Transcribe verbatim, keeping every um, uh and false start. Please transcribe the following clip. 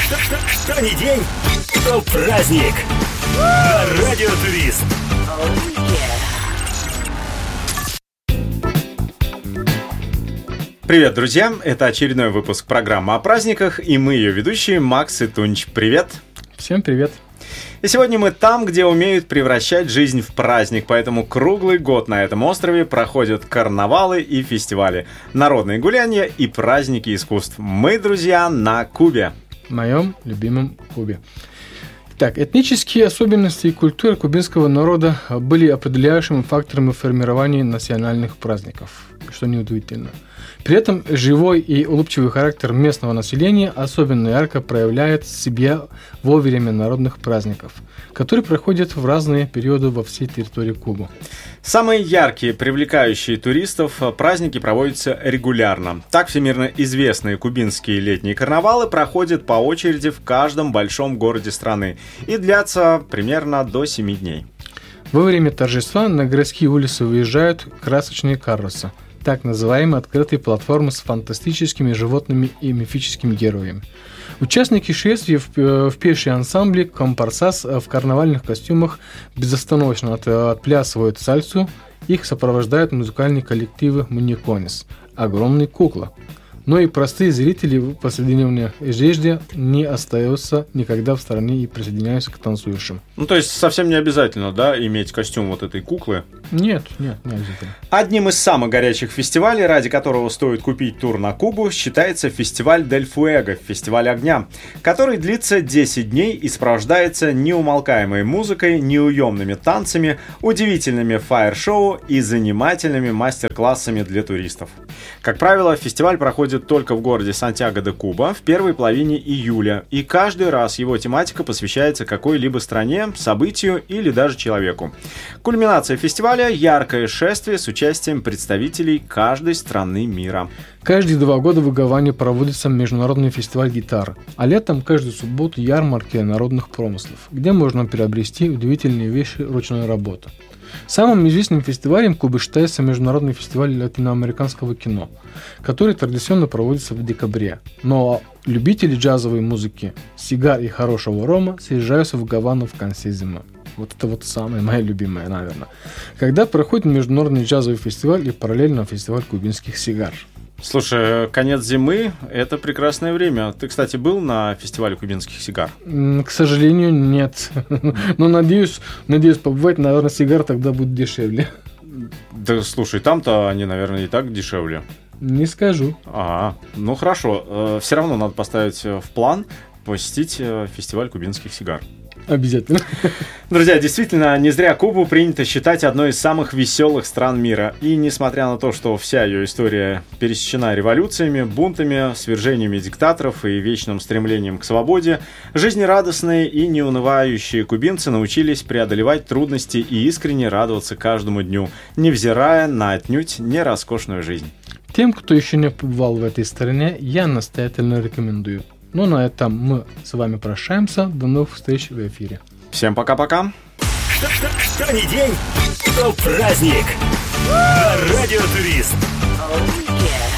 Что, что, что ни день, то праздник. На Радио Турист. Привет, друзья! Это очередной выпуск программы о праздниках, и мы ее ведущие Макс и Тунч. Привет! Всем привет! И сегодня мы там, где умеют превращать жизнь в праздник, поэтому круглый год на этом острове проходят карнавалы и фестивали, народные гуляния и праздники искусств. Мы, друзья, на Кубе. В моем любимом Кубе. Так, этнические особенности и культура кубинского народа были определяющими факторами формирования национальных праздников, что неудивительно. При этом живой и улыбчивый характер местного населения особенно ярко проявляет себя во время народных праздников, которые проходят в разные периоды во всей территории Кубы. Самые яркие, привлекающие туристов праздники проводятся регулярно. Так, всемирно известные кубинские летние карнавалы проходят по очереди в каждом большом городе страны и длятся примерно до семи дней. Во время торжества на городские улицы выезжают красочные карусы, так называемые открытые платформы с фантастическими животными и мифическими героями. Участники шествия в, в пешие ансамбли компарсас в карнавальных костюмах безостановочно от, отплясывают сальсу, их сопровождают музыкальные коллективы «Муниконис» – огромные куклы. Но и простые зрители в повседневной одежде не остаются никогда в стороне и присоединяются к танцующим. Ну, то есть совсем не обязательно, да, иметь костюм вот этой куклы? Нет, нет, не обязательно. Одним из самых горячих фестивалей, ради которого стоит купить тур на Кубу, считается фестиваль Дель Фуэго, фестиваль огня, который длится десять дней и сопровождается неумолкаемой музыкой, неуемными танцами, удивительными фаер-шоу и занимательными мастер-классами для туристов. Как правило, фестиваль проходит только в городе Сантьяго-де-Куба в первой половине июля, и каждый раз его тематика посвящается какой-либо стране, событию или даже человеку. Кульминация фестиваля – яркое шествие с участием представителей каждой страны мира. Каждые два года в Гаване проводится международный фестиваль гитар, а летом каждую субботу ярмарки народных промыслов, где можно приобрести удивительные вещи ручной работы. Самым известным фестивалем Кубы считается Международный фестиваль латиноамериканского кино, который традиционно проводится в декабре. Но любители джазовой музыки, сигар и хорошего рома съезжаются в Гавану в конце зимы. Вот это вот самое моя любимая, наверное. Когда проходит Международный джазовый фестиваль и параллельно фестиваль кубинских сигар. Слушай, конец зимы – это прекрасное время. Ты, кстати, был на фестивале кубинских сигар? К сожалению, нет. Но надеюсь, надеюсь побывать, наверное, сигар тогда будет дешевле. Да, слушай, там-то они, наверное, и так дешевле. Не скажу. А, ну хорошо. Все равно надо поставить в план посетить фестиваль кубинских сигар. Обязательно. Друзья, действительно, не зря Кубу принято считать одной из самых веселых стран мира. И несмотря на то, что вся ее история пересечена революциями, бунтами, свержениями диктаторов и вечным стремлением к свободе, жизнерадостные и неунывающие кубинцы научились преодолевать трудности и искренне радоваться каждому дню, невзирая на отнюдь не роскошную жизнь. Тем, кто еще не побывал в этой стране, я настоятельно рекомендую. Ну, на этом мы с вами прощаемся. До новых встреч в эфире. Всем пока-пока. Что, что, что ни день, то праздник. На Радио Турист. Oh, yeah.